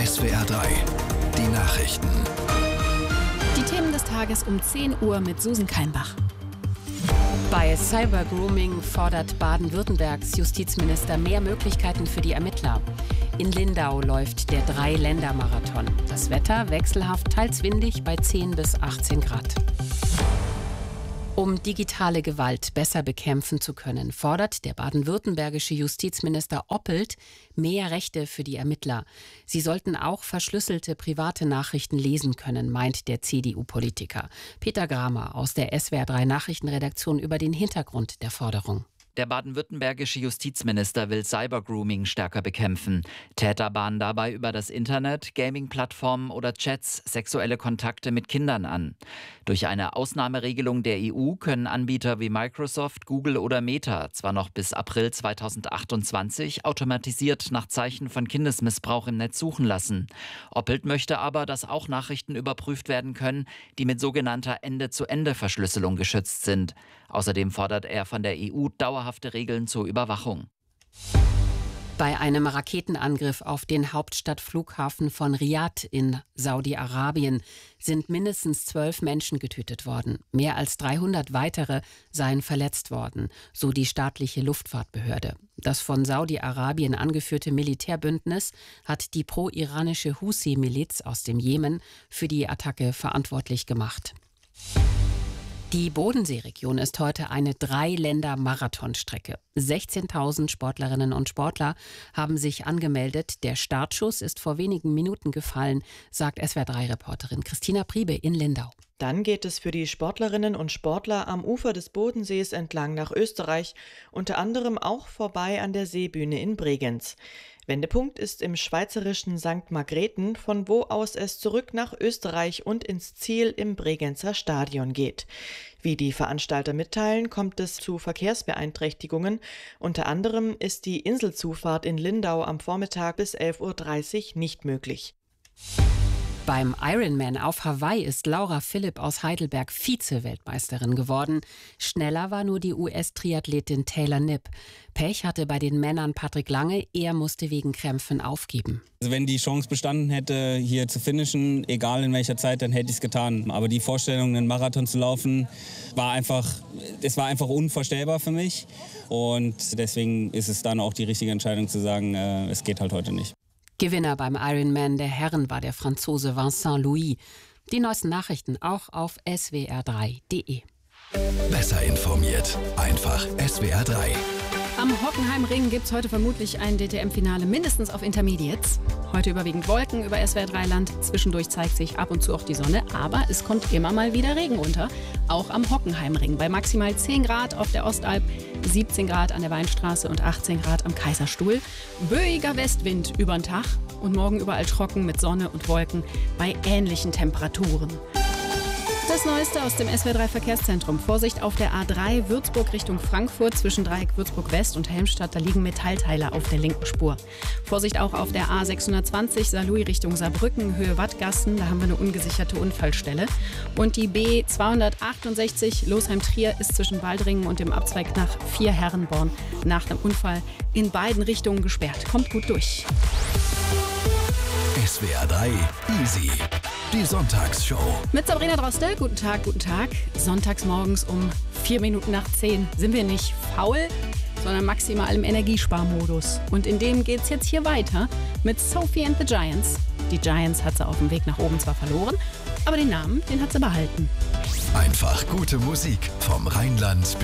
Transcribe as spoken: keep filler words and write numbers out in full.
S W R drei, die Nachrichten. Die Themen des Tages um zehn Uhr mit Susan Keimbach. Bei Cybergrooming fordert Baden-Württembergs Justizminister mehr Möglichkeiten für die Ermittler. In Lindau läuft der Drei-Länder-Marathon. Das Wetter wechselhaft, teils windig bei zehn bis achtzehn Grad. Um digitale Gewalt besser bekämpfen zu können, fordert der baden-württembergische Justizminister Oppelt mehr Rechte für die Ermittler. Sie sollten auch verschlüsselte private Nachrichten lesen können, meint der C D U-Politiker. Peter Gramer aus der S W R drei Nachrichtenredaktion über den Hintergrund der Forderung. Der baden-württembergische Justizminister will Cybergrooming stärker bekämpfen. Täter bahnen dabei über das Internet, Gaming-Plattformen oder Chats sexuelle Kontakte mit Kindern an. Durch eine Ausnahmeregelung der E U können Anbieter wie Microsoft, Google oder Meta zwar noch bis April zweitausendachtundzwanzig automatisiert nach Zeichen von Kindesmissbrauch im Netz suchen lassen. Oppelt möchte aber, dass auch Nachrichten überprüft werden können, die mit sogenannter Ende-zu-Ende-Verschlüsselung geschützt sind. Außerdem fordert er von der E U dauerhafte Regeln zur Überwachung. Bei einem Raketenangriff auf den Hauptstadtflughafen von Riad in Saudi-Arabien sind mindestens zwölf Menschen getötet worden. Mehr als dreihundert weitere seien verletzt worden, so die staatliche Luftfahrtbehörde. Das von Saudi-Arabien angeführte Militärbündnis hat die pro-iranische Husi-Miliz aus dem Jemen für die Attacke verantwortlich gemacht. Die Bodenseeregion ist heute eine Drei-Länder-Marathonstrecke. sechzehntausend Sportlerinnen und Sportler haben sich angemeldet. Der Startschuss ist vor wenigen Minuten gefallen, sagt S W R drei Reporterin Christina Priebe in Lindau. Dann geht es für die Sportlerinnen und Sportler am Ufer des Bodensees entlang nach Österreich, unter anderem auch vorbei an der Seebühne in Bregenz. Wendepunkt ist im schweizerischen Sankt Margrethen, von wo aus es zurück nach Österreich und ins Ziel im Bregenzer Stadion geht. Wie die Veranstalter mitteilen, kommt es zu Verkehrsbeeinträchtigungen. Unter anderem ist die Inselzufahrt in Lindau am Vormittag bis elf Uhr dreißig nicht möglich. Beim Ironman auf Hawaii ist Laura Philipp aus Heidelberg Vize-Weltmeisterin geworden. Schneller war nur die U S-Triathletin Taylor Knipp. Pech hatte bei den Männern Patrick Lange, er musste wegen Krämpfen aufgeben. Also wenn die Chance bestanden hätte, hier zu finishen, egal in welcher Zeit, dann hätte ich es getan. Aber die Vorstellung, einen Marathon zu laufen, war einfach, es war einfach unvorstellbar für mich. Und deswegen ist es dann auch die richtige Entscheidung zu sagen, äh, es geht halt heute nicht. Gewinner beim Ironman der Herren war der Franzose Vincent Louis. Die neuesten Nachrichten auch auf S W R drei punkt de. Besser informiert, einfach S W R drei. Am Hockenheimring gibt es heute vermutlich ein D T M-Finale, mindestens auf Intermediates. Heute überwiegend Wolken über S W R drei Land. Zwischendurch zeigt sich ab und zu auch die Sonne, aber es kommt immer mal wieder Regen unter. Auch am Hockenheimring bei maximal zehn Grad auf der Ostalb, siebzehn Grad an der Weinstraße und achtzehn Grad am Kaiserstuhl. Böiger Westwind über den Tag und morgen überall trocken mit Sonne und Wolken bei ähnlichen Temperaturen. Das Neueste aus dem S W R drei Verkehrszentrum. Vorsicht auf der A drei Würzburg Richtung Frankfurt zwischen Dreieck Würzburg West und Helmstadt. Da liegen Metallteile auf der linken Spur. Vorsicht auch auf der A sechshundertzwanzig Saarlouis Richtung Saarbrücken, Höhe Wattgassen. Da haben wir eine ungesicherte Unfallstelle. Und die B zweihundertachtundsechzig Losheim-Trier ist zwischen Waldringen und dem Abzweig nach Vierherrenborn nach dem Unfall in beiden Richtungen gesperrt. Kommt gut durch. S W R drei Easy. Die Sonntagsshow. Mit Sabrina Drostel. Guten Tag, guten Tag. Sonntags morgens um vier Minuten nach zehn sind wir nicht faul, sondern maximal im Energiesparmodus. Und in dem geht's jetzt hier weiter mit Sophie and the Giants. Die Giants hat sie auf dem Weg nach oben zwar verloren, aber den Namen, den hat sie behalten. Einfach gute Musik vom Rheinland